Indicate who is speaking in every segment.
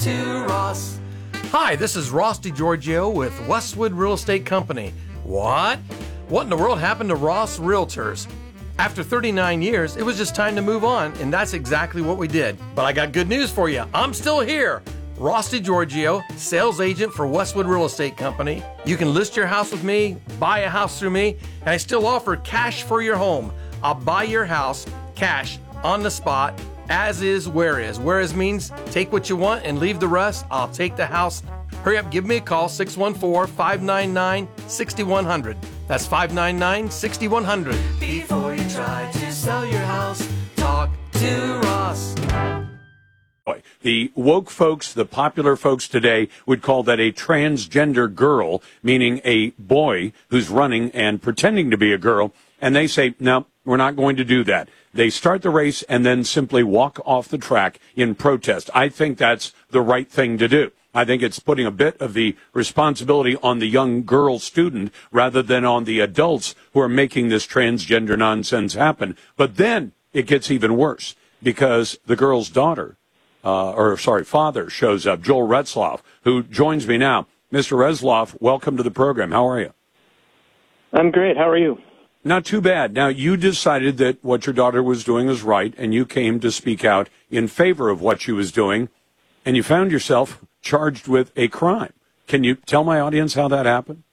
Speaker 1: to Ross. Hi, this is Ross DiGiorgio with Westwood Real Estate Company. What? What in the world happened to Ross Realtors? After 39 years, it was just time to move on, and that's exactly what we did. But I got good news for you. I'm still here. Ross DiGiorgio, sales agent for Westwood Real Estate Company. You can list your house with me, buy a house through me, and I still offer cash for your home. I'll buy your house, cash, on the spot, as is, where is. Where is means take what you want and leave the rest. I'll take the house. Hurry up, give me a call, 614-599-6100. That's 599-6100. Before you try to sell your house, talk to Ross.
Speaker 2: The woke folks, the popular folks today would call that a transgender girl, meaning a boy who's running and pretending to be a girl. And they say, no, we're not going to do that. They start the race and then simply walk off the track in protest. I think that's the right thing to do. I think it's putting a bit of the responsibility on the young girl student rather than on the adults who are making this transgender nonsense happen. But then it gets even worse because the girl's father shows up, Joel Retzloff, who joins me now. Mr. Retzloff, welcome to the program. How are you?
Speaker 3: I'm great. How are you?
Speaker 2: Not too bad. Now, you decided that what your daughter was doing was right, and you came to speak out in favor of what she was doing, and you found yourself charged with a crime. Can you tell my audience how that happened?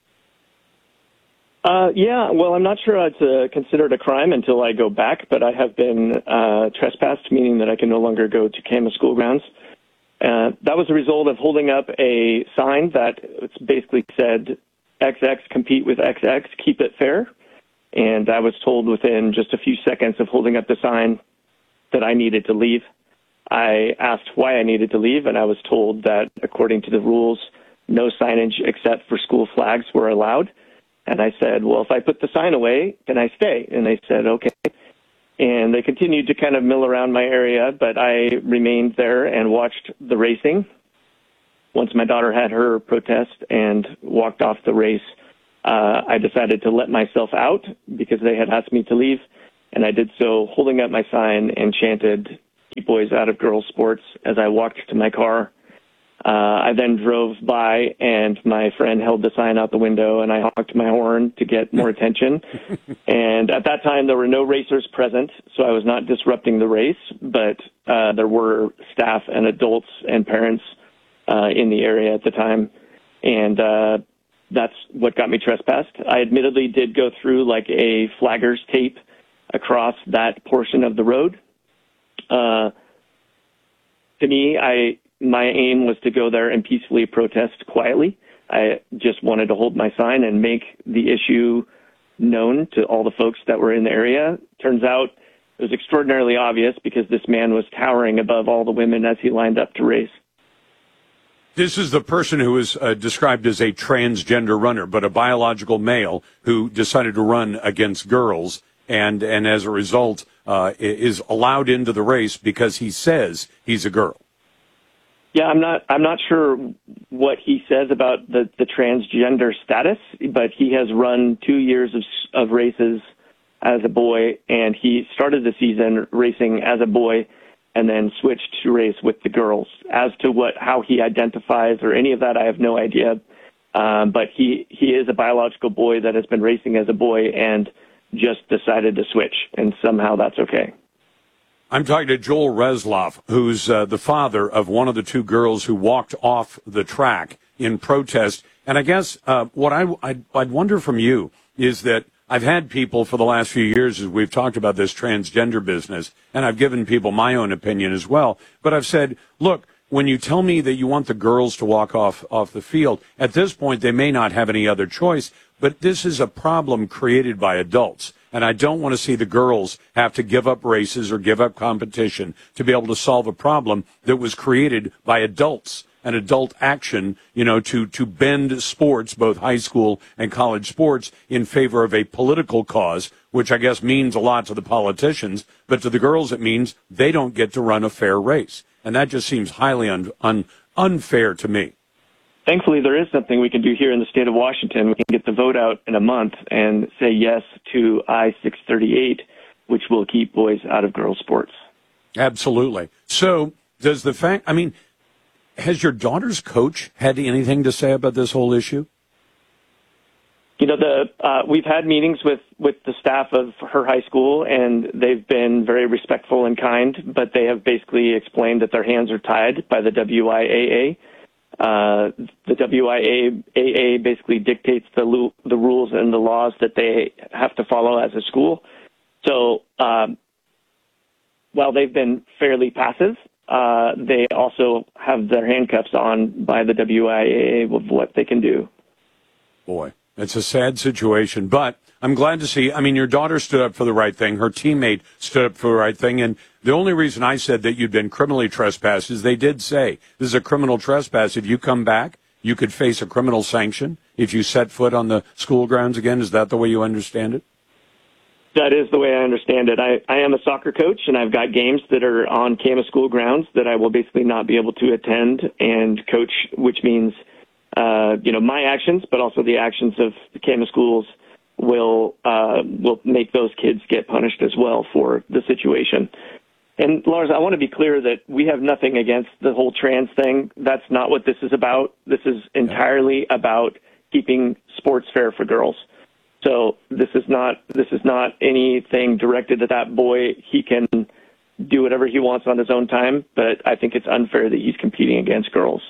Speaker 3: Yeah, well, I'm not sure it's considered a crime until I go back, but I have been trespassed, meaning that I can no longer go to Camas School grounds. That was a result of holding up a sign that basically said, XX, compete with XX, keep it fair. And I was told within just a few seconds of holding up the sign that I needed to leave. I asked why I needed to leave, and I was told that according to the rules, no signage except for school flags were allowed. And I said, well, if I put the sign away, can I stay? And they said, okay. And they continued to kind of mill around my area, but I remained there and watched the racing. Once my daughter had her protest and walked off the race, I decided to let myself out because they had asked me to leave. And I did so holding up my sign and chanted, "Keep boys out of girls' sports," as I walked to my car. I then drove by, and my friend held the sign out the window, and I honked my horn to get more attention. And at that time, there were no racers present, so I was not disrupting the race, but there were staff and adults and parents in the area at the time, and that's what got me trespassed. I admittedly did go through like a flagger's tape across that portion of the road. To me, my aim was to go there and peacefully protest quietly. I just wanted to hold my sign and make the issue known to all the folks that were in the area. Turns out it was extraordinarily obvious because this man was towering above all the women as he lined up to race.
Speaker 2: This is the person who is described as a transgender runner, but a biological male who decided to run against girls and as a result is allowed into the race because he says he's a girl.
Speaker 3: Yeah, I'm not sure what he says about the transgender status, but he has run 2 years of races as a boy, and he started the season racing as a boy and then switched to race with the girls. As to how he identifies or any of that, I have no idea. But he is a biological boy that has been racing as a boy and just decided to switch, and somehow that's okay.
Speaker 2: I'm talking to Joel Retzloff, who's the father of one of the two girls who walked off the track in protest. And I guess what I'd wonder from you is that I've had people for the last few years as we've talked about this transgender business, and I've given people my own opinion as well. But I've said, look, when you tell me that you want the girls to walk off the field, at this point they may not have any other choice, but this is a problem created by adults. And I don't want to see the girls have to give up races or give up competition to be able to solve a problem that was created by adults and adult action, to bend sports, both high school and college sports, in favor of a political cause, which I guess means a lot to the politicians, but to the girls it means they don't get to run a fair race. And that just seems highly unfair to me.
Speaker 3: Thankfully, there is something we can do here in the state of Washington. We can get the vote out in a month and say yes to I-638, which will keep boys out of girls' sports.
Speaker 2: Absolutely. So does the fact, has your daughter's coach had anything to say about this whole issue?
Speaker 3: You know, we've had meetings with the staff of her high school, and they've been very respectful and kind, but they have basically explained that their hands are tied by the WIAA. The WIAA basically dictates the rules and the laws that they have to follow as a school. So while they've been fairly passive, they also have their handcuffs on by the WIAA with what they can do.
Speaker 2: Boy, it's a sad situation, but I'm glad to see. I mean, your daughter stood up for the right thing. Her teammate stood up for the right thing. And the only reason I said that you'd been criminally trespassed is they did say this is a criminal trespass. If you come back, you could face a criminal sanction if you set foot on the school grounds again. Is that the way you understand it?
Speaker 3: That is the way I understand it. I am a soccer coach, and I've got games that are on Kama school grounds that I will basically not be able to attend and coach, which means, my actions, but also the actions of the Kama schools will make those kids get punished as well for the situation. And Lars, I want to be clear that we have nothing against the whole trans thing. That's not what this is about. This is entirely about keeping sports fair for girls. So this is not anything directed at that boy. He can do whatever he wants on his own time, but I think it's unfair that he's competing against girls.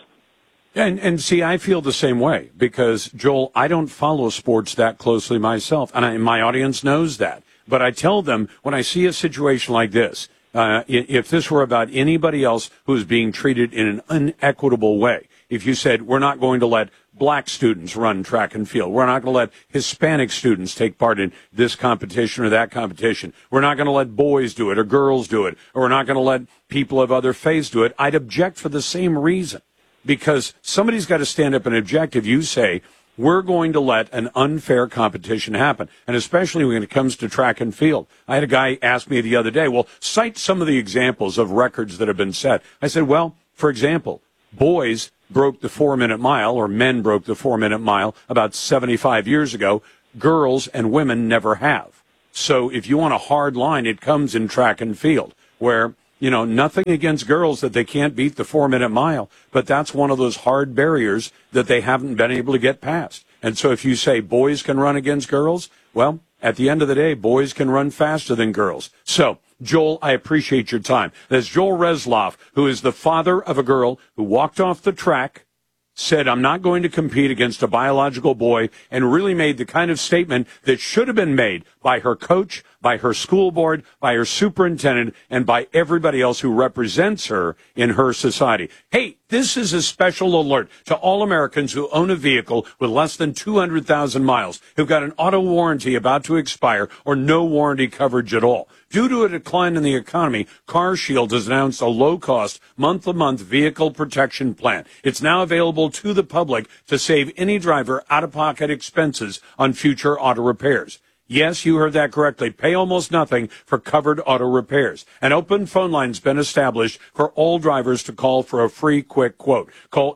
Speaker 2: And see, I feel the same way because, Joel, I don't follow sports that closely myself, and my audience knows that. But I tell them when I see a situation like this, if this were about anybody else who's being treated in an inequitable way, if you said we're not going to let black students run track and field, we're not going to let Hispanic students take part in this competition or that competition, we're not going to let boys do it or girls do it, or we're not going to let people of other faiths do it, I'd object for the same reason. Because somebody's got to stand up and object if you say, we're going to let an unfair competition happen. And especially when it comes to track and field. I had a guy ask me the other day, well, cite some of the examples of records that have been set. I said, well, for example, boys broke the 4-minute mile, or men broke the 4-minute mile about 75 years ago. Girls and women never have. So if you want a hard line, it comes in track and field, where nothing against girls that they can't beat the 4-minute mile, but that's one of those hard barriers that they haven't been able to get past. And so if you say boys can run against girls, well, at the end of the day, boys can run faster than girls. So, Joel, I appreciate your time. That's Joel Resloff, who is the father of a girl who walked off the track, said, I'm not going to compete against a biological boy, and really made the kind of statement that should have been made by her coach, by her school board, by her superintendent, and by everybody else who represents her in her society. Hey, this is a special alert to all Americans who own a vehicle with less than 200,000 miles, who've got an auto warranty about to expire or no warranty coverage at all. Due to a decline in the economy, CarShield has announced a low-cost, month-to-month vehicle protection plan. It's now available to the public to save any driver out-of-pocket expenses on future auto repairs. Yes, you heard that correctly. Pay almost nothing for covered auto repairs. An open phone line's been established for all drivers to call for a free, quick quote. Call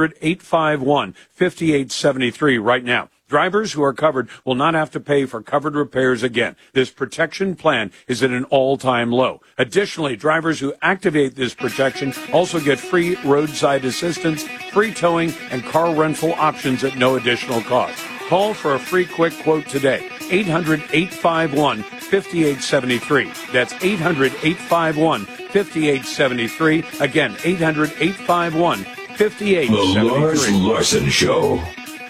Speaker 2: 800-851-5873 right now. Drivers who are covered will not have to pay for covered repairs again. This protection plan is at an all-time low. Additionally, drivers who activate this protection also get free roadside assistance, free towing, and car rental options at no additional cost. Call for a free quick quote today. 800-851-5873. That's 800-851-5873. Again, 800-851-5873.
Speaker 4: The Lars Larson Show.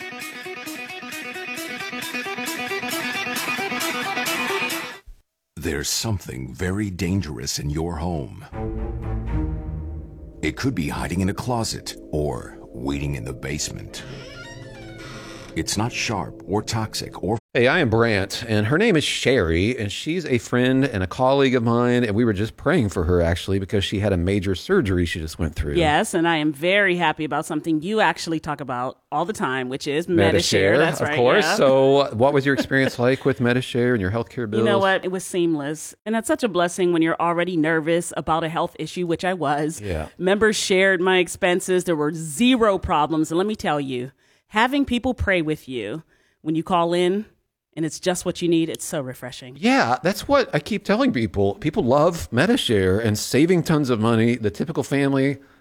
Speaker 5: There's something very dangerous in your home. It could be hiding in a closet or waiting in the basement. It's not sharp or toxic or...
Speaker 6: Hey, I am Brant, and her name is Sherry, and she's a friend and a colleague of mine, and we were just praying for her, actually, because she had a major surgery she just went through.
Speaker 7: Yes, and I am very happy about something you actually talk about all the time, which is Medi-Share. That's right,
Speaker 6: of course.
Speaker 7: Yeah.
Speaker 6: So what was your experience like with Medi-Share and your healthcare bills?
Speaker 7: You know what? It was seamless, and that's such a blessing when you're already nervous about a health issue, which I was.
Speaker 6: Yeah.
Speaker 7: Members shared my expenses. There were zero problems, and let me tell you, having people pray with you when you call in, and it's just what you need, it's so refreshing.
Speaker 6: Yeah, that's what I keep telling people. People love Medi-Share and saving tons of money. The typical family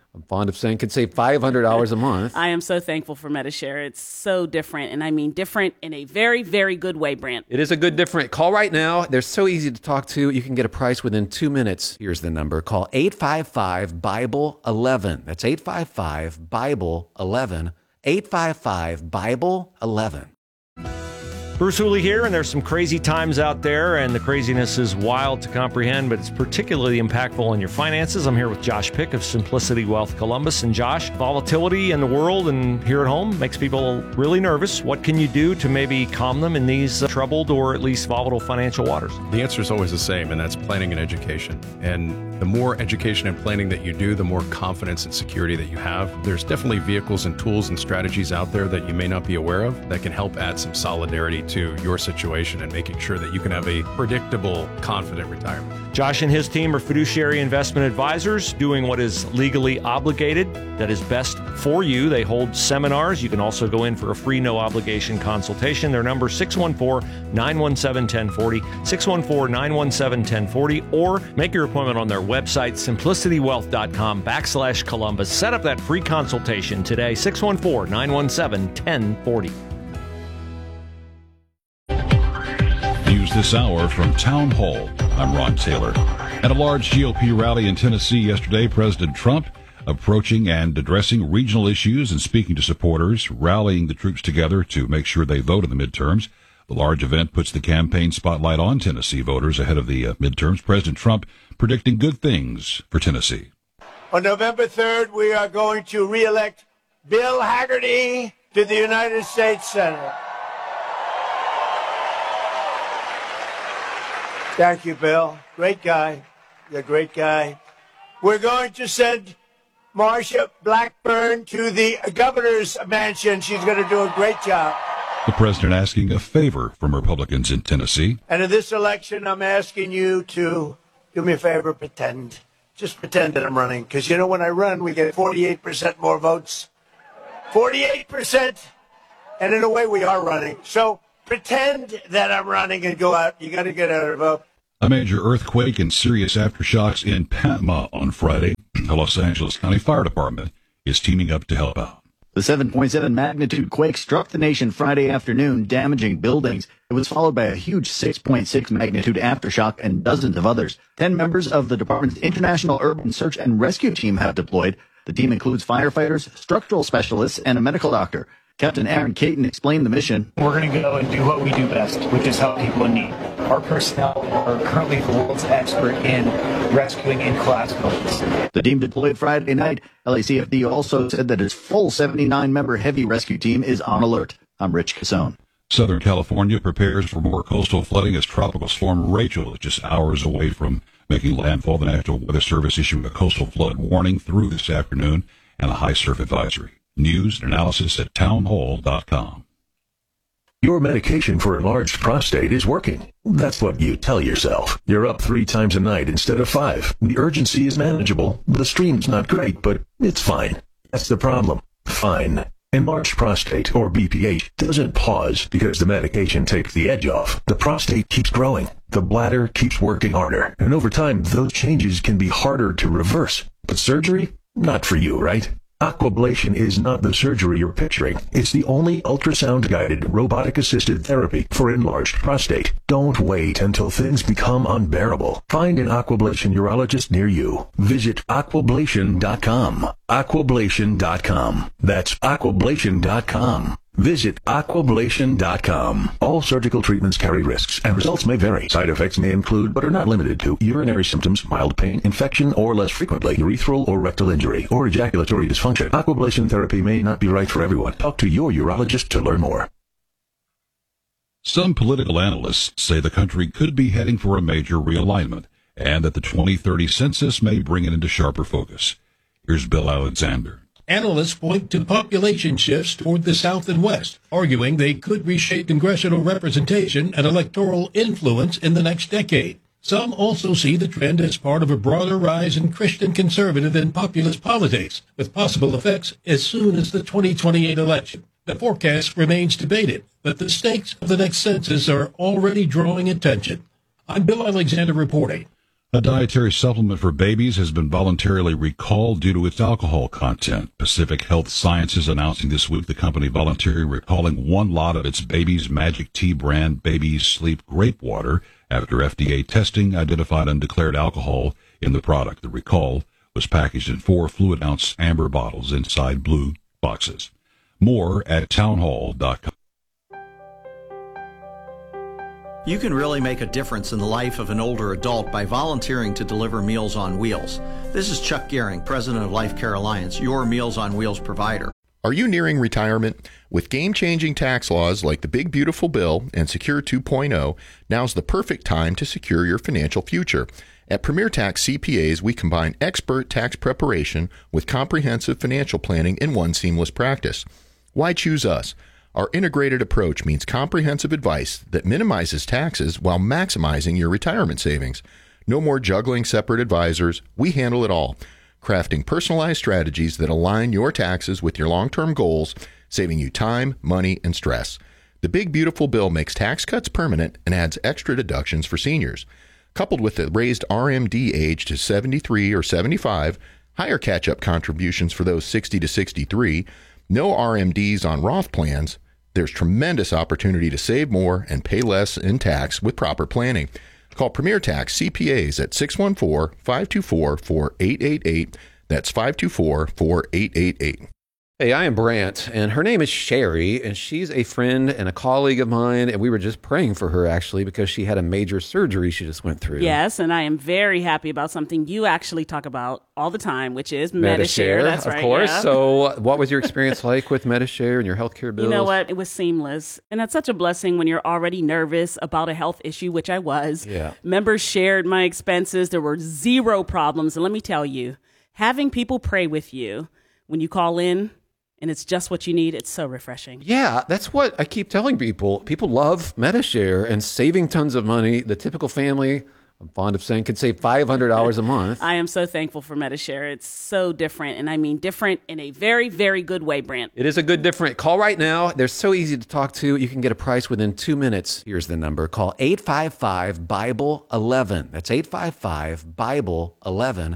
Speaker 6: I'm fond of saying could save $500 a month.
Speaker 7: I am so thankful for Medi-Share. It's so different, and I mean different in a very, very good way, Brant.
Speaker 6: It is a good different. Call right now. They're so easy to talk to. You can get a price within 2 minutes. Here's the number. Call 855-BIBLE-11. That's 855-BIBLE-11. 855-BIBLE-11.
Speaker 8: Bruce Hooley here, and there's some crazy times out there, and the craziness is wild to comprehend, but it's particularly impactful on your finances. I'm here with Josh Pick of Simplicity Wealth Columbus. And Josh, volatility in the world and here at home makes people really nervous. What can you do to maybe calm them in these troubled or at least volatile financial waters?
Speaker 9: The answer is always the same, and that's planning and education. And the more education and planning that you do, the more confidence and security that you have. There's definitely vehicles and tools and strategies out there that you may not be aware of that can help add some solidarity to your situation and making sure that you can have a predictable, confident retirement.
Speaker 8: Josh and his team are fiduciary investment advisors doing what is legally obligated, that is best for you. They hold seminars. You can also go in for a free, no-obligation consultation. Their number is 614-917-1040, 614-917-1040, or make your appointment on their website, simplicitywealth.com/Columbus. Set up that free consultation today, 614-917-1040.
Speaker 10: News this hour from Town Hall. I'm Ron Taylor. At a large GOP rally in Tennessee yesterday, President Trump approaching and addressing regional issues and speaking to supporters, rallying the troops together to make sure they vote in the midterms. The large event puts the campaign spotlight on Tennessee voters ahead of the midterms. President Trump predicting good things for Tennessee.
Speaker 11: On November 3rd, we are going to re-elect Bill Hagerty to the United States Senate. Thank you, Bill. Great guy. You're a great guy. We're going to send Marsha Blackburn to the governor's mansion. She's going to do a great job.
Speaker 10: The president asking a favor from Republicans in Tennessee.
Speaker 11: And in this election, I'm asking you to do me a favor, pretend. Just pretend that I'm running. Because, you know, when I run, we get 48% more votes. 48%. And in a way, we are running. So pretend that I'm running and go out. You got to get out and vote.
Speaker 10: A major earthquake and serious aftershocks in Panama on Friday. The Los Angeles County Fire Department is teaming up to help out.
Speaker 12: The 7.7 magnitude quake struck the nation Friday afternoon, damaging buildings. It was followed by a huge 6.6 magnitude aftershock and dozens of others. 10 members of the department's International Urban Search and Rescue Team have deployed. The team includes firefighters, structural specialists, and a medical doctor. Captain Aaron Caton explained the mission.
Speaker 13: We're going to go and do what we do best, which is help people in need. Our personnel are currently the world's expert in rescuing in collapsed buildings.
Speaker 12: The team deployed Friday night. LACFD also said that its full 79-member heavy rescue team is on alert. I'm Rich Cassone.
Speaker 10: Southern California prepares for more coastal flooding as Tropical Storm Rachel is just hours away from making landfall. The National Weather Service issuing a coastal flood warning through this afternoon and a high surf advisory. News and analysis at townhall.com.
Speaker 4: Your medication for enlarged prostate is working. That's what you tell yourself. You're up 3 times a night instead of 5. The urgency is manageable. The stream's not great, but it's fine. That's the problem. Fine. Enlarged prostate, or BPH, doesn't pause because the medication takes the edge off. The prostate keeps growing. The bladder keeps working harder. And over time, those changes can be harder to reverse. But surgery? Not for you, right? Aquablation is not the surgery you're picturing. It's the only ultrasound-guided, robotic-assisted therapy for enlarged prostate. Don't wait until things become unbearable. Find an Aquablation urologist near you. Visit aquablation.com. Aquablation.com. That's aquablation.com. Visit aquablation.com. All surgical treatments carry risks, and results may vary. Side effects may include, but are not limited to, urinary symptoms, mild pain, infection, or less frequently, urethral or rectal injury, or ejaculatory dysfunction. Aquablation therapy may not be right for everyone. Talk to your urologist to learn more.
Speaker 10: Some political analysts say the country could be heading for a major realignment, and that the 2030 census may bring it into sharper focus. Here's Bill Alexander.
Speaker 14: Analysts point to population shifts toward the South and West, arguing they could reshape congressional representation and electoral influence in the next decade. Some also see the trend as part of a broader rise in Christian conservative and populist politics, with possible effects as soon as the 2028 election. The forecast remains debated, but the stakes of the next census are already drawing attention. I'm Bill Alexander reporting.
Speaker 10: A dietary supplement for babies has been voluntarily recalled due to its alcohol content. Pacific Health Sciences announcing this week the company voluntarily recalling one lot of its Baby's Magic Tea brand Baby's Sleep Grape Water after FDA testing identified undeclared alcohol in the product. The recall was packaged in 4 fluid-ounce amber bottles inside blue boxes. More at townhall.com.
Speaker 15: You can really make a difference in the life of an older adult by volunteering to deliver Meals on Wheels. This is Chuck Gehring, president of Life Care Alliance, your Meals on Wheels provider.
Speaker 16: Are you nearing retirement? With game-changing tax laws like the Big Beautiful Bill and Secure 2.0, now's the perfect time to secure your financial future. At Premier Tax CPAs, we combine expert tax preparation with comprehensive financial planning in one seamless practice. Why choose us? Our integrated approach means comprehensive advice that minimizes taxes while maximizing your retirement savings. No more juggling separate advisors. We handle it all, crafting personalized strategies that align your taxes with your long-term goals, saving you time, money, and stress. The Big Beautiful Bill makes tax cuts permanent and adds extra deductions for seniors. Coupled with the raised RMD age to 73 or 75, higher catch-up contributions for those 60 to 63, no RMDs on Roth plans, there's tremendous opportunity to save more and pay less in tax with proper planning. Call Premier Tax CPAs at 614-524-4888. That's 524-4888.
Speaker 6: Hey, I am Brant, and her name is Sherry, and she's a friend and a colleague of mine, and we were just praying for her, actually, because she had a major surgery she just went through.
Speaker 7: Yes, and I am very happy about something you actually talk about all the time, which is Medi-Share. That's right,
Speaker 6: of course.
Speaker 7: yeah.
Speaker 6: So what was your experience like with Medi-Share and your healthcare bills?
Speaker 7: You know what? It was seamless. And that's such a blessing when you're already nervous about a health issue, which I was.
Speaker 6: Yeah.
Speaker 7: Members shared my expenses. There were 0 problems. And let me tell you, having people pray with you when you call in, and it's just what you need, it's so refreshing.
Speaker 6: Yeah, that's what I keep telling people. People love Medi-Share and saving tons of money. The typical family, I'm fond of saying, could save $500 a month.
Speaker 7: I am so thankful for Medi-Share. It's so different, and I mean different in a very, very good way, Brant.
Speaker 6: It is a good different. Call right now. They're so easy to talk to. You can get a price within 2 minutes. Here's the number. Call 855-BIBLE-11. That's 855-BIBLE-11.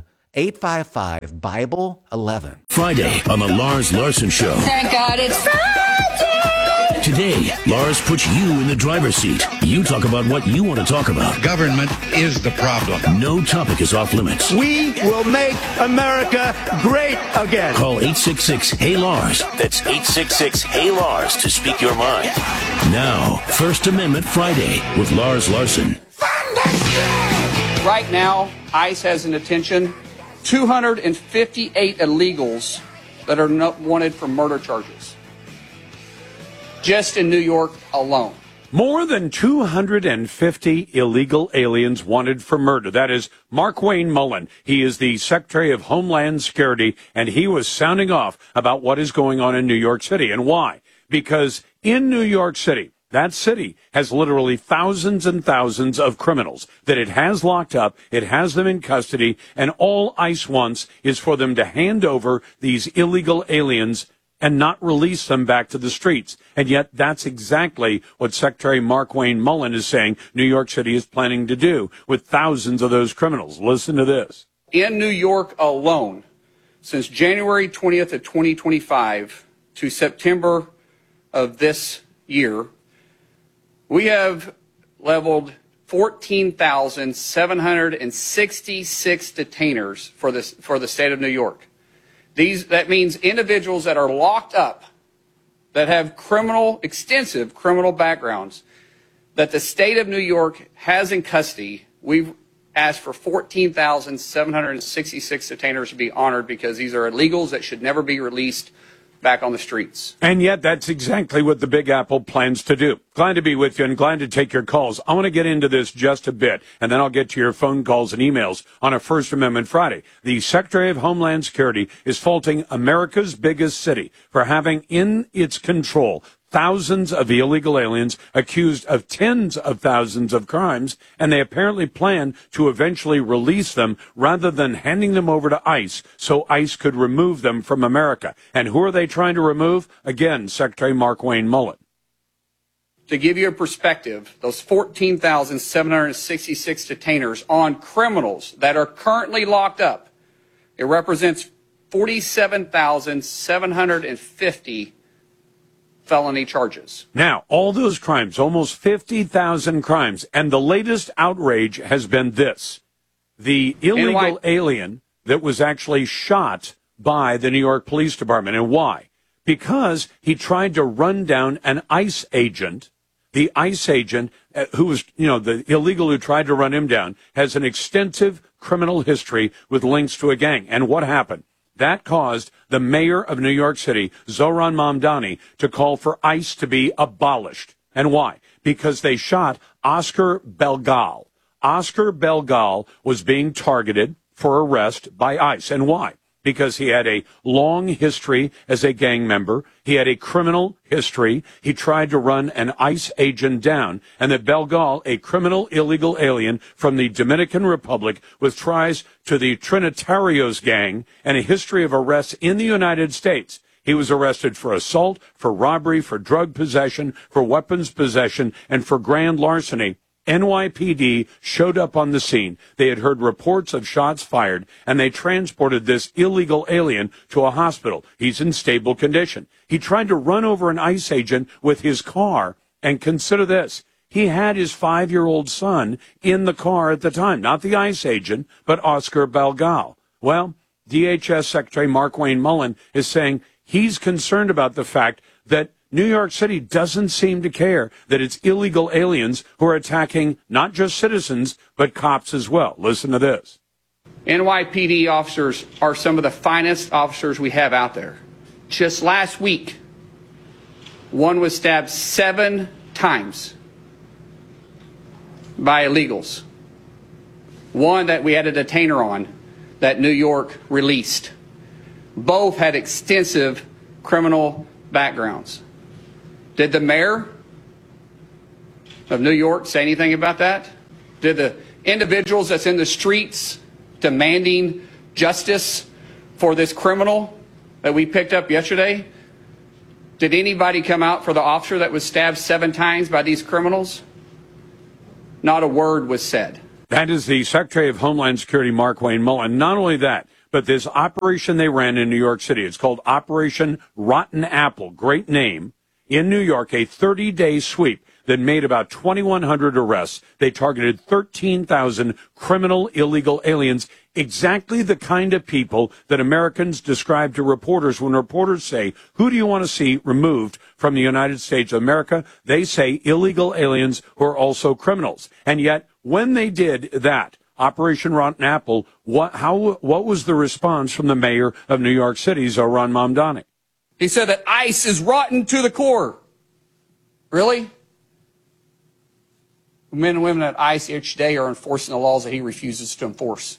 Speaker 6: 855-BIBLE-11.
Speaker 17: Friday on the Lars Larson Show.
Speaker 18: Thank God it's Friday!
Speaker 17: Today, Lars puts you in the driver's seat. You talk about what you want to talk about.
Speaker 19: Government is the problem.
Speaker 17: No topic is off limits.
Speaker 11: We will make America great again.
Speaker 17: Call 866-HEY-LARS. That's 866-HEY-LARS to speak your mind. Now, First Amendment Friday with Lars Larson.
Speaker 20: Right now, ICE has in detention 258 illegals that are not wanted for murder charges, just in New York alone.
Speaker 2: More than 250 illegal aliens wanted for murder. That is Mark Wayne Mullen. He is the Secretary of Homeland Security, and he was sounding off about what is going on in New York City. And why? Because in New York City, that city has literally thousands and thousands of criminals that it has locked up, it has them in custody, and all ICE wants is for them to hand over these illegal aliens and not release them back to the streets. And yet that's exactly what Secretary Mark Wayne Mullen is saying New York City is planning to do with thousands of those criminals. Listen to this.
Speaker 20: In New York alone, since January 20th of 2025 to September of this year, we have leveled 14,766 detainers for the state of New York. That means individuals that are locked up, that have extensive criminal backgrounds, that the state of New York has in custody. We've asked for 14,766 detainers to be honored because these are illegals that should never be released back on the streets.
Speaker 2: And yet that's exactly what the Big Apple plans to do. Glad to be with you and glad to take your calls. I want to get into this just a bit, and then I'll get to your phone calls and emails on a First Amendment Friday. The Secretary of Homeland Security is faulting America's biggest city for having in its control thousands of illegal aliens accused of tens of thousands of crimes, and they apparently plan to eventually release them rather than handing them over to ICE so ICE could remove them from America. And who are they trying to remove? Again, Secretary Mark Wayne Mullen.
Speaker 20: to give you a perspective, those 14,766 detainers on criminals that are currently locked up, it represents 47,750 felony charges.
Speaker 2: Now, all those crimes, almost 50,000 crimes, and the latest outrage has been this. The illegal alien that was actually shot by the New York Police Department. And why? Because he tried to run down an ICE agent. The ICE agent, who was, the illegal who tried to run him down, has an extensive criminal history with links to a gang. And what happened? That caused the mayor of New York City, Zohran Mamdani, to call for ICE to be abolished. And why? Because they shot Oscar Belgal. Oscar Belgal was being targeted for arrest by ICE. And why? Because he had a long history as a gang member. He had a criminal history. He tried to run an ICE agent down. And that Belgal, a criminal illegal alien from the Dominican Republic with ties to the Trinitarios gang and a history of arrests in the United States. He was arrested for assault, for robbery, for drug possession, for weapons possession, and for grand larceny. NYPD showed up on the scene. They had heard reports of shots fired, and they transported this illegal alien to a hospital. He's in stable condition. He tried to run over an ICE agent with his car, and consider this. He had his 5-year-old son in the car at the time, not the ICE agent, but Oscar Belgal. Well, DHS Secretary Markwayne Mullin is saying he's concerned about the fact that New York City doesn't seem to care that it's illegal aliens who are attacking not just citizens, but cops as well. Listen to this.
Speaker 20: NYPD officers are some of the finest officers we have out there. Just last week, one was stabbed 7 times by illegals. One that we had a detainer on that New York released. Both had extensive criminal backgrounds. Did the mayor of New York say anything about that? Did the individuals that's in the streets demanding justice for this criminal that we picked up yesterday, did anybody come out for the officer that was stabbed 7 times by these criminals? Not a word was said.
Speaker 2: That is the Secretary of Homeland Security, Markwayne Mullin. Not only that, but this operation they ran in New York City, it's called Operation Rotten Apple. Great name. In New York, a 30-day sweep that made about 2,100 arrests. They targeted 13,000 criminal illegal aliens, exactly the kind of people that Americans describe to reporters when reporters say, who do you want to see removed from the United States of America? They say illegal aliens who are also criminals. And yet, when they did that, Operation Rotten Apple, what was the response from the mayor of New York City, Zohran Mamdani?
Speaker 20: He said that ICE is rotten to the core. Really? Men and women at ICE each day are enforcing the laws that he refuses to enforce.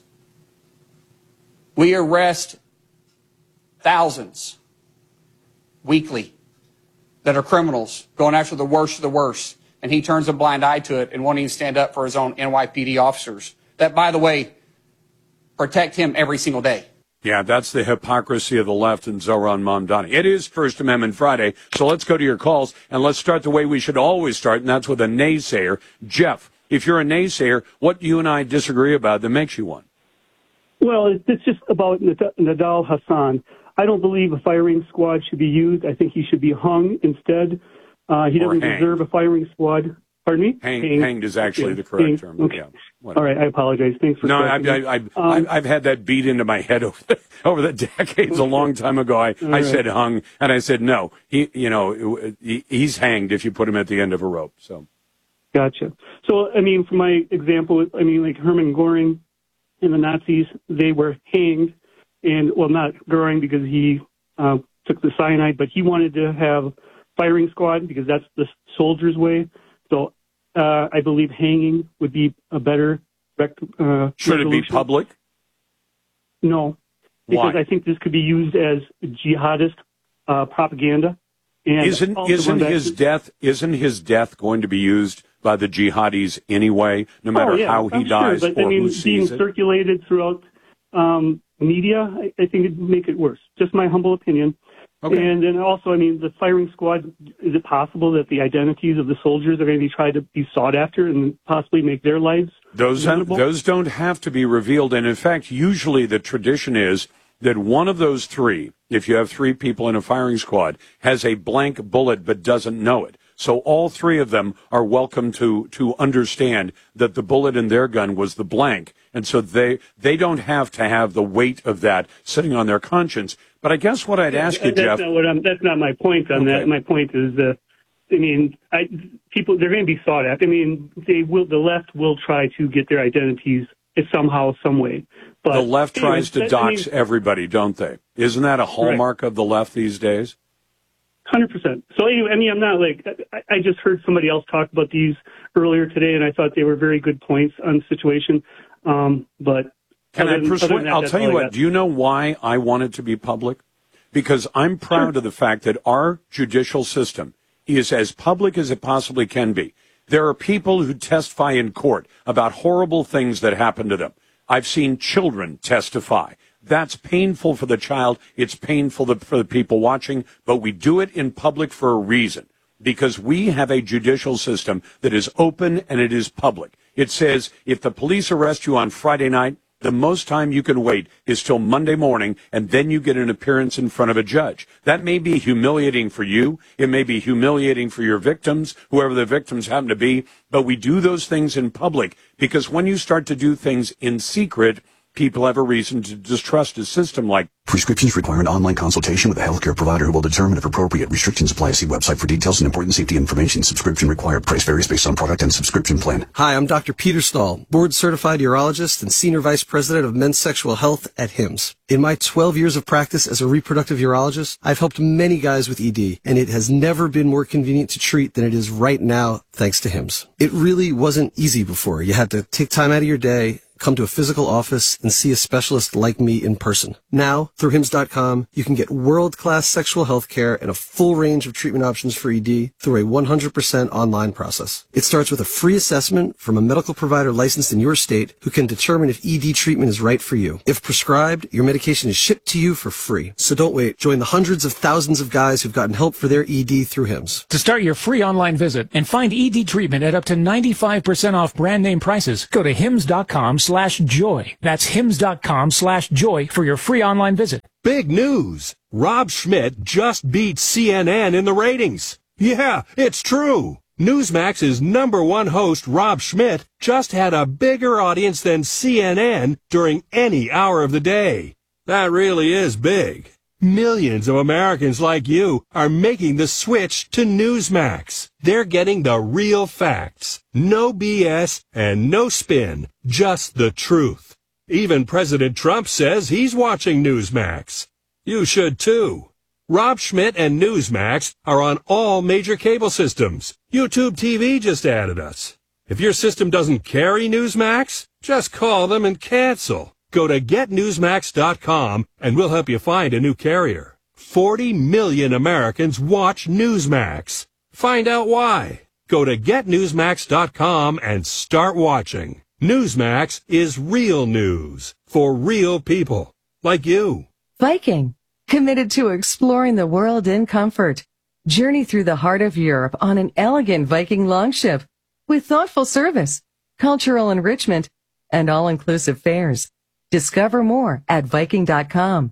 Speaker 20: We arrest thousands weekly that are criminals, going after the worst of the worst, and he turns a blind eye to it and won't even stand up for his own NYPD officers that, by the way, protect him every single day.
Speaker 2: Yeah, that's the hypocrisy of the left and Zohran Mamdani. It is First Amendment Friday, so let's go to your calls, and let's start the way we should always start, and that's with a naysayer. Jeff, if you're a naysayer, what do you and I disagree about that makes you one?
Speaker 21: Well, it's just about Nidal Hasan. I don't believe a firing squad should be used. I think he should be hung instead. He doesn't deserve a firing squad. Pardon me?
Speaker 2: Hanged is actually the correct term.
Speaker 21: Okay.
Speaker 2: Yeah,
Speaker 21: all right, I apologize. Thanks for
Speaker 2: I've had that beat into my head over the decades. A long time ago, I said hung, and I said no. He's hanged if you put him at the end of a rope. So,
Speaker 21: gotcha. So, I mean, for my example, like Hermann Goring and the Nazis, they were hanged, and well, not Goring because he took the cyanide, but he wanted to have firing squad because that's the soldier's way. So I believe hanging would be a better
Speaker 2: Should it be public?
Speaker 21: No, because
Speaker 2: Why?
Speaker 21: I think this could be used as jihadist propaganda. And
Speaker 2: isn't his death going to be used by the jihadis anyway, no matter how he dies
Speaker 21: but,
Speaker 2: or who sees
Speaker 21: being
Speaker 2: it?
Speaker 21: circulated throughout media, I think it'd make it worse. Just my humble opinion.
Speaker 2: Okay.
Speaker 21: And then also, I mean, the firing squad, is it possible that the identities of the soldiers are going to be tried to be sought after and possibly make their lives
Speaker 2: Those don't have to be revealed. And in fact, usually the tradition is that one of those three, if you have three people in a firing squad, has a blank bullet but doesn't know it. So all three of them are welcome to understand that the bullet in their gun was the blank. And so they don't have to have the weight of that sitting on their conscience. But I guess what I'd ask you, Jeff.
Speaker 21: That's not my point on that. My point is people, they're going to be sought after. I mean, the left will try to get their identities somehow, some way. But
Speaker 2: the left tries to dox everybody, don't they? Isn't that a hallmark of the left these days?
Speaker 21: 100%. So anyway, I mean, I'm not I just heard somebody else talk about these earlier today, and I thought they were very good points on the situation. But
Speaker 2: I'll tell you what, do you know why I want it to be public? Because I'm proud of the fact that our judicial system is as public as it possibly can be. There are people who testify in court about horrible things that happen to them. I've seen children testify. That's painful for the child. It's painful for the people watching, but we do it in public for a reason, because we have a judicial system that is open and it is public. It says if the police arrest you on Friday night, the most time you can wait is till Monday morning, and then you get an appearance in front of a judge. That may be humiliating for you. It may be humiliating for your victims, whoever the victims happen to be, but we do those things in public because when you start to do things in secret, people have a reason to distrust a system like.
Speaker 1: Prescriptions require an online consultation with a healthcare provider who will determine if appropriate. Restrictions apply. See website for details and important safety information. Subscription required. Price varies based on product and subscription plan.
Speaker 22: Hi, I'm Dr. Peter Stahl, board-certified urologist and senior vice president of men's sexual health at HIMSS. In my 12 years of practice as a reproductive urologist, I've helped many guys with ED, and it has never been more convenient to treat than it is right now, thanks to HIMSS. It really wasn't easy before. You had to take time out of your day, come to a physical office, and see a specialist like me in person. Now, through HIMSS.com, you can get world-class sexual health care and a full range of treatment options for ED through a 100% online process. It starts with a free assessment from a medical provider licensed in your state who can determine if ED treatment is right for you. If prescribed, your medication is shipped to you for free. So don't wait. Join the hundreds of thousands of guys who've gotten help for their ED through HIMSS.
Speaker 23: To start your free online visit and find ED treatment at up to 95% off brand name prices, go to HIMSS.com/joy. That's HIMSS.com/joy for your free online visit.
Speaker 24: Big news! Rob Schmidt just beat CNN in the ratings. Yeah, it's true. Newsmax's #1 host, Rob Schmidt, just had a bigger audience than CNN during any hour of the day. That really is big. Millions of Americans like you are making the switch to Newsmax. They're getting the real facts. No BS and no spin. Just the truth. Even President Trump says he's watching Newsmax. You should too. Rob Schmidt and Newsmax are on all major cable systems. YouTube TV just added us. If your system doesn't carry Newsmax, just call them and cancel. Go to GetNewsMax.com and we'll help you find a new carrier. 40 million Americans watch Newsmax. Find out why. Go to GetNewsMax.com and start watching. Newsmax is real news for real people like you.
Speaker 25: Viking, committed to exploring the world in comfort. Journey through the heart of Europe on an elegant Viking longship with thoughtful service, cultural enrichment, and all-inclusive fares. Discover more at Viking.com.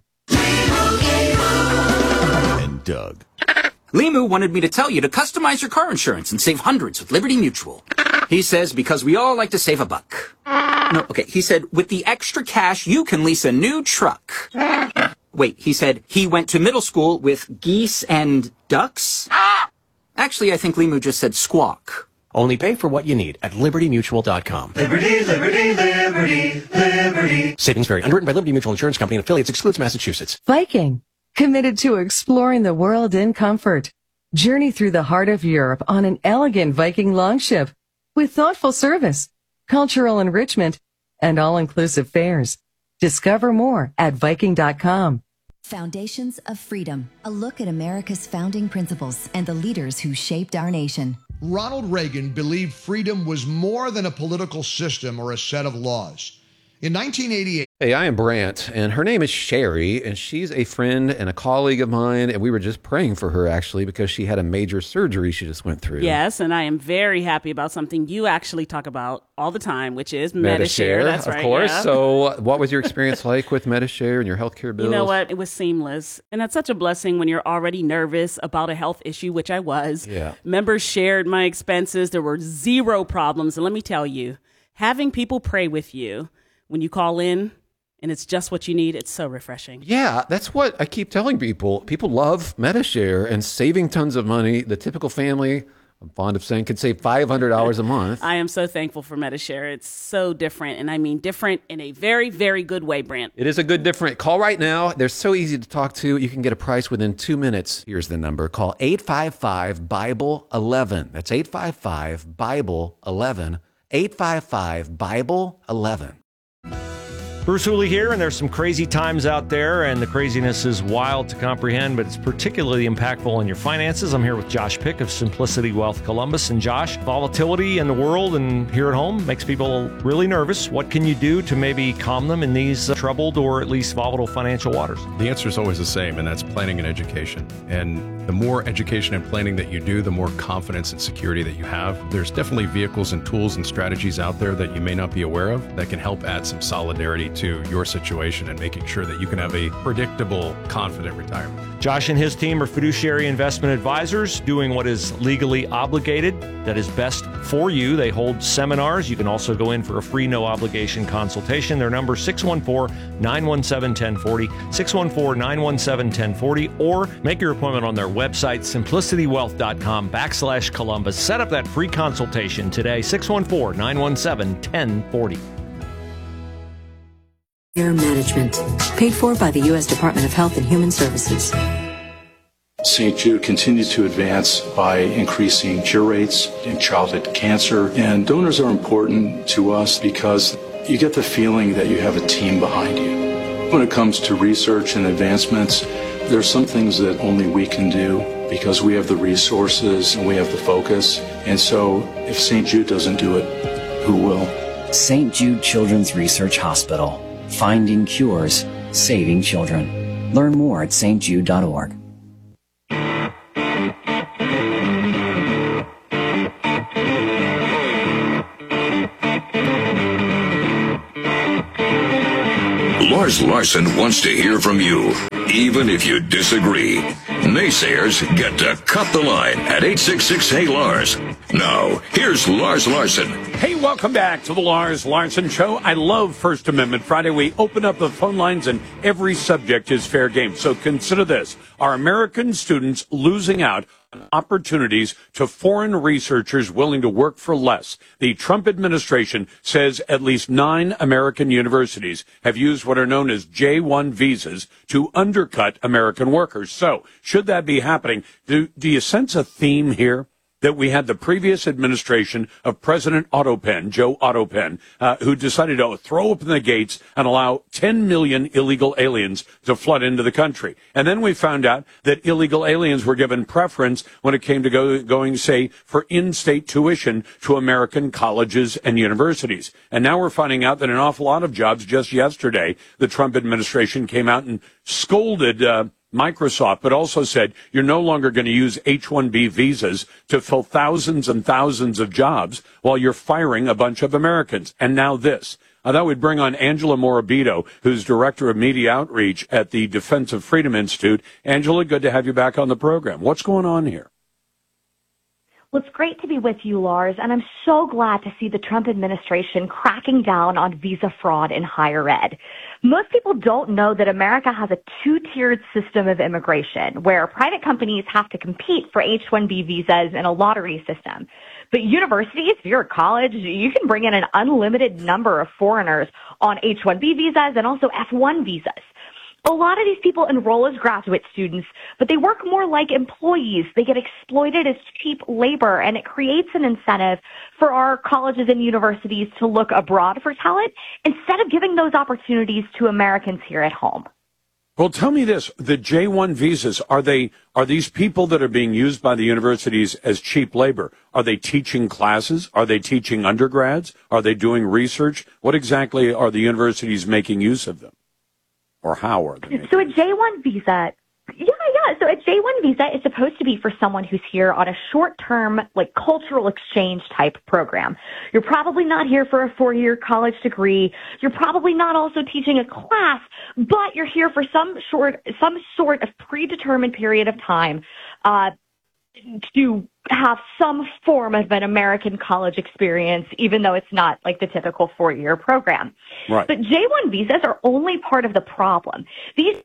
Speaker 26: And Doug. Limu wanted me to tell you to customize your car insurance and save hundreds with Liberty Mutual. He says because we all like to save a buck. No, okay, he said with the extra cash you can lease a new truck. Wait, he said he went to middle school with geese and ducks? Actually, I think Limu just said squawk.
Speaker 27: Only pay for what you need at LibertyMutual.com.
Speaker 28: Liberty, liberty, liberty, liberty.
Speaker 27: Savings vary. Underwritten by Liberty Mutual Insurance Company and affiliates. Excludes Massachusetts.
Speaker 25: Viking, committed to exploring the world in comfort. Journey through the heart of Europe on an elegant Viking longship with thoughtful service, cultural enrichment, and all-inclusive fares. Discover more at Viking.com.
Speaker 29: Foundations of Freedom, a look at America's founding principles and the leaders who shaped our nation.
Speaker 30: Ronald Reagan believed freedom was more than a political system or a set of laws.
Speaker 3: In 1988.
Speaker 6: Hey, I am Brant, and her name is Sherry, and she's a friend and a colleague of mine, and we were just praying for her, actually, because she had a major surgery she just went through.
Speaker 7: Yes, and I am very happy about something you actually talk about all the time, which is Medi-Share. That's right,
Speaker 6: of course.
Speaker 7: yeah.
Speaker 6: So what was your experience like with Medi-Share and your healthcare bills?
Speaker 7: You know what? It was seamless. And that's such a blessing when you're already nervous about a health issue, which I was.
Speaker 6: Yeah.
Speaker 7: Members shared my expenses. There were zero problems. And let me tell you, having people pray with you when you call in and it's just what you need, it's so refreshing.
Speaker 6: Yeah, that's what I keep telling people. People love Medi-Share and saving tons of money. The typical family, I'm fond of saying, can save $500 a month.
Speaker 7: I am so thankful for Medi-Share. It's so different, and I mean different in a very, very good way, Brant.
Speaker 6: It is a good different. Call right now. They're so easy to talk to. You can get a price within 2 minutes. Here's the number. Call 855-BIBLE-11. That's 855-BIBLE-11. 855-BIBLE-11.
Speaker 4: Bruce Hooley here, and there's some crazy times out there, and the craziness is wild to comprehend, but it's particularly impactful on your finances. I'm here with Josh Pick of Simplicity Wealth Columbus. And Josh, volatility in the world and here at home makes people really nervous. What can you do to maybe calm them in these troubled or at least volatile financial waters?
Speaker 5: The answer is always the same, and that's planning and education. And the more education and planning that you do, the more confidence and security that you have. There's definitely vehicles and tools and strategies out there that you may not be aware of that can help add some solidarity to your situation and making sure that you can have a predictable, confident retirement.
Speaker 4: Josh and his team are fiduciary investment advisors doing what is legally obligated, that is best for you. They hold seminars. You can also go in for a free, no-obligation consultation. Their number is 614-917-1040, 614-917-1040, or make your appointment on their website, simplicitywealth.com/Columbus. Set up that free consultation today, 614-917-1040.
Speaker 8: Care Management, paid for by the U.S. Department of Health and Human Services.
Speaker 9: St. Jude continues to advance by increasing cure rates in childhood cancer, and donors are important to us because you get the feeling that you have a team behind you. When it comes to research and advancements, there's some things that only we can do because we have the resources and we have the focus, and so if St. Jude doesn't do it, who will?
Speaker 10: St. Jude Children's Research Hospital. Finding cures, saving children. Learn more at stjude.org.
Speaker 12: Lars Larson wants to hear from you, even if you disagree. Naysayers get to cut the line at 866-HEY-LARS. Now, here's Lars Larson.
Speaker 2: Hey, welcome back to the Lars Larson Show. I love First Amendment Friday. We open up the phone lines and every subject is fair game. So consider this. Are American students losing out on opportunities to foreign researchers willing to work for less? The Trump administration says at least 9 American universities have used what are known as J-1 visas to undercut American workers. So should that be happening, do you sense a theme here? That we had the previous administration of President Otto Penn, Joe Otto Penn, who decided to throw open the gates and allow 10 million illegal aliens to flood into the country. And then we found out that illegal aliens were given preference when it came to going, say, for in-state tuition to American colleges and universities. And now we're finding out that an awful lot of jobs, just yesterday, the Trump administration came out and scolded Microsoft, but also said you're no longer going to use H-1B visas to fill thousands and thousands of jobs while you're firing a bunch of Americans. And now this. I thought we'd bring on Angela Morabito, who's Director of Media Outreach at the Defense of Freedom Institute. Angela, good to have you back on the program. What's going on here?
Speaker 13: Well, it's great to be with you, Lars, and I'm so glad to see the Trump administration cracking down on visa fraud in higher ed. Most people don't know that America has a 2-tiered system of immigration where private companies have to compete for H-1B visas in a lottery system. But universities, if you're a college, you can bring in an unlimited number of foreigners on H-1B visas and also F-1 visas. A lot of these people enroll as graduate students, but they work more like employees. They get exploited as cheap labor, and it creates an incentive for our colleges and universities to look abroad for talent instead of giving those opportunities to Americans here at home.
Speaker 2: Well, tell me this: the J-1 visas, are these people that are being used by the universities as cheap labor? Are they teaching classes? Are they teaching undergrads? Are they doing research? What exactly are the universities making use of them, or how are they?
Speaker 13: So a J-1 visa. Yeah. So a J-1 visa is supposed to be for someone who's here on a short-term, like cultural exchange type program. You're probably not here for a 4-year college degree. You're probably not also teaching a class, but you're here for some sort of predetermined period of time to have some form of an American college experience, even though it's not like the typical 4-year program.
Speaker 2: Right.
Speaker 13: But J-1 visas are only part of the problem. These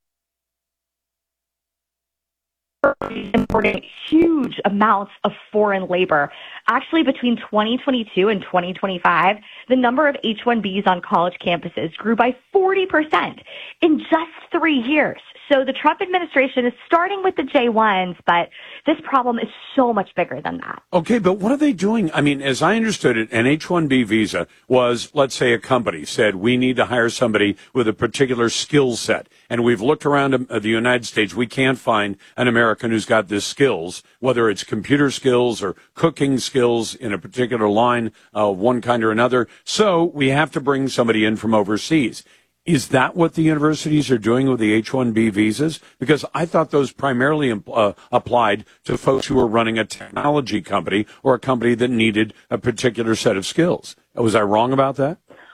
Speaker 13: importing huge amounts of foreign labor. Actually, between 2022 and 2025, the number of H-1Bs on college campuses grew by 40% in just 3 years. So the Trump administration is starting with the J-1s, but this problem is so much bigger than that.
Speaker 2: Okay, but what are they doing? I mean, as I understood it, an H-1B visa was, let's say a company said, we need to hire somebody with a particular skill set. And we've looked around the United States. We can't find an American who's got this skills, whether it's computer skills or cooking skills in a particular line, one kind or another. So we have to bring somebody in from overseas. Is that what the universities are doing with the H-1B visas? Because I thought those primarily applied to folks who were running a technology company or a company that needed a particular set of skills. Was I wrong about that?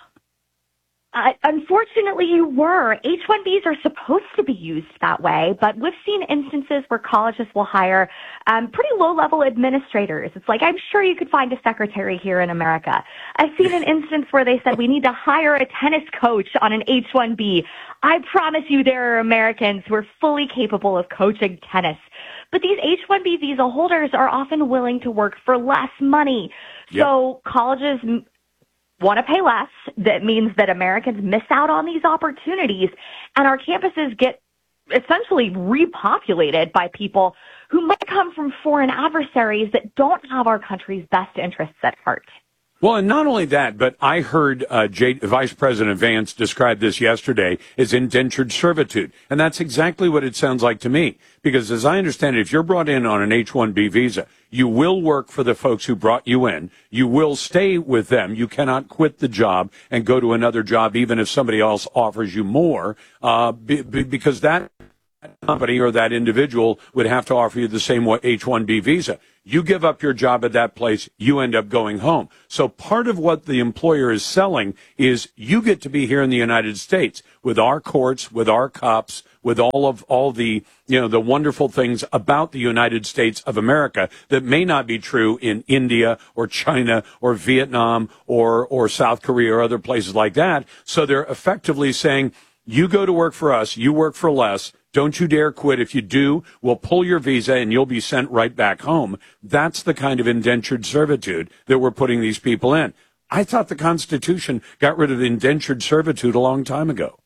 Speaker 13: Unfortunately, you were. H-1Bs are supposed to be used that way, but we've seen instances where colleges will hire pretty low-level administrators. It's like, I'm sure you could find a secretary here in America. I've seen an instance where they said, we need to hire a tennis coach on an H-1B. I promise you there are Americans who are fully capable of coaching tennis. But these H-1B visa holders are often willing to work for less money. Yep. So colleges want to pay less. That means that Americans miss out on these opportunities, and our campuses get essentially repopulated by people who might come from foreign adversaries that don't have our country's best interests at heart.
Speaker 2: Well, and not only that, but I heard Vice President Vance describe this yesterday as indentured servitude. And that's exactly what it sounds like to me. Because as I understand it, if you're brought in on an H-1B visa, you will work for the folks who brought you in. You will stay with them. You cannot quit the job and go to another job, even if somebody else offers you more, because that company or that individual would have to offer you the same H-1B visa. You give up your job at that place, you end up going home. So part of what the employer is selling is you get to be here in the United States with our courts, with our cops, with all the the wonderful things about the United States of America that may not be true in India or China or Vietnam or South Korea or other places like that. So they're effectively saying, you go to work for us, you work for less. Don't you dare quit. If you do, we'll pull your visa and you'll be sent right back home. That's the kind of indentured servitude that we're putting these people in. I thought the Constitution got rid of indentured servitude a long time ago.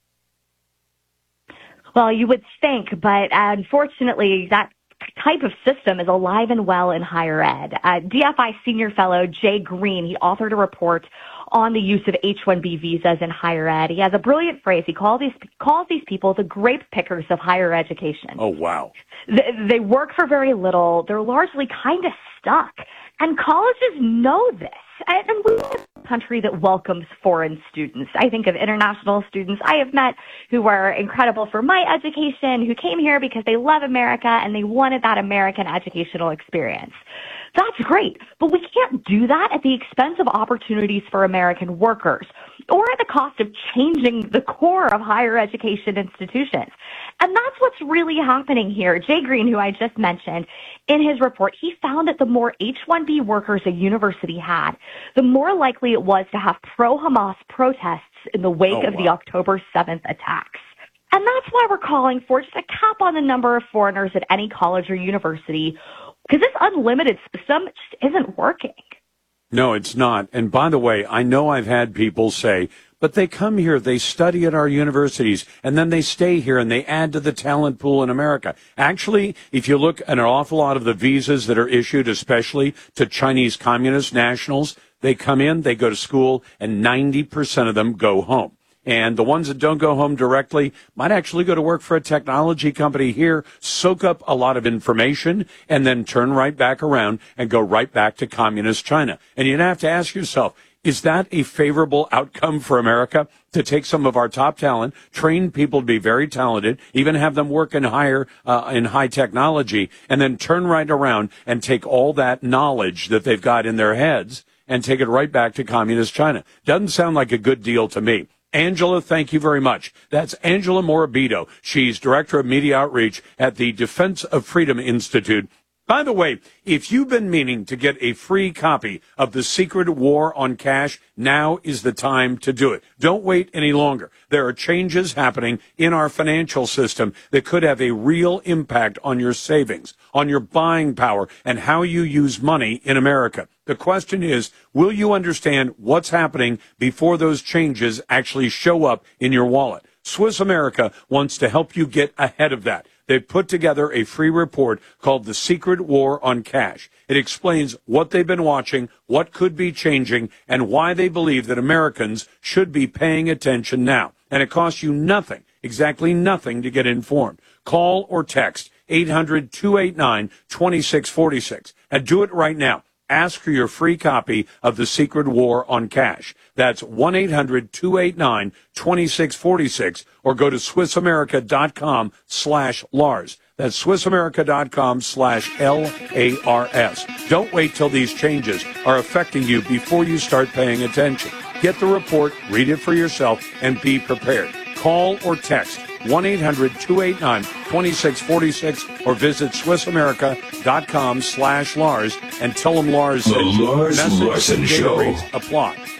Speaker 13: Well, you would think, but unfortunately, that type of system is alive and well in higher ed. DFI senior fellow Jay Green, he authored a report on the use of H-1B visas in higher ed. He has a brilliant phrase. He calls these people the grape pickers of higher education.
Speaker 2: Oh, wow.
Speaker 13: They work for very little. They're largely kind of stuck. And colleges know this. And we live in a country that welcomes foreign students. I think of international students I have met who were incredible for my education, who came here because they love America and they wanted that American educational experience. That's great, but we can't do that at the expense of opportunities for American workers or at the cost of changing the core of higher education institutions. And that's what's really happening here. Jay Green, who I just mentioned, in his report, he found that the more H-1B workers a university had, the more likely it was to have pro-Hamas protests in the wake of the October 7th attacks. And that's why we're calling for just a cap on the number of foreigners at any college or university, because this unlimited system just isn't working.
Speaker 2: No, it's not. And by the way, I know I've had people say, but they come here, they study at our universities, and then they stay here and they add to the talent pool in America. Actually, if you look at an awful lot of the visas that are issued, especially to Chinese communist nationals, they come in, they go to school, and 90% of them go home. And the ones that don't go home directly might actually go to work for a technology company here, soak up a lot of information, and then turn right back around and go right back to communist China. And you'd have to ask yourself, is that a favorable outcome for America, to take some of our top talent, train people to be very talented, even have them work in high technology, and then turn right around and take all that knowledge that they've got in their heads and take it right back to communist China? Doesn't sound like a good deal to me. Angela, thank you very much. That's Angela Morabito. She's Director of Media Outreach at the Defense of Freedom Institute. By the way, if you've been meaning to get a free copy of The Secret War on Cash, now is the time to do it. Don't wait any longer. There are changes happening in our financial system that could have a real impact on your savings, on your buying power, and how you use money in America. The question is, will you understand what's happening before those changes actually show up in your wallet? Swiss America wants to help you get ahead of that. They've put together a free report called The Secret War on Cash. It explains what they've been watching, what could be changing, and why they believe that Americans should be paying attention now. And it costs you nothing, exactly nothing, to get informed. Call or text 800-289-2646 and do it right now. Ask for your free copy of The Secret War on Cash. That's 1-800-289-2646, or go to SwissAmerica.com/Lars. That's SwissAmerica.com/LARS. Don't wait till these changes are affecting you before you start paying attention. Get the report, read it for yourself, and be prepared. Call or text 1-800-289-2646 or visit SwissAmerica.com/Lars and tell them Lars
Speaker 12: The
Speaker 2: said
Speaker 12: Lars
Speaker 2: message
Speaker 12: Larson
Speaker 2: and
Speaker 12: Show.
Speaker 2: data rates apply.